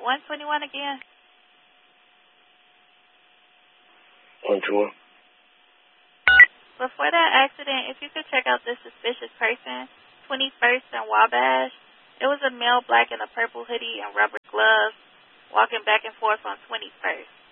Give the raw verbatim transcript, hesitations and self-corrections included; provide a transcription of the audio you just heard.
one twenty-one again. one twenty-one. Before that accident, if you could check out this suspicious person, twenty-first and Wabash. It was a male black in a purple hoodie and rubber gloves walking back and forth on twenty-first.